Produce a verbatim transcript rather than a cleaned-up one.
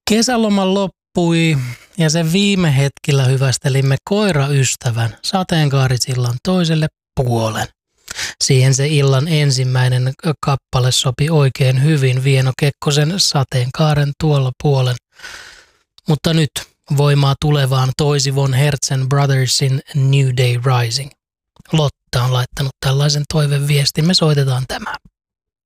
Kesäloma loppui ja sen viime hetkillä hyvästelimme koiraystävän sateenkaarisillan toiselle puolen. Siihen se illan ensimmäinen kappale sopi oikein hyvin, Vieno Kekkosen Sateenkaaren tuolla puolen. Mutta nyt voimaa tulevaan toisi Von Herzen Brothersin New Day Rising. Lotta on laittanut tällaisen toiveviestin, me soitetaan tämä.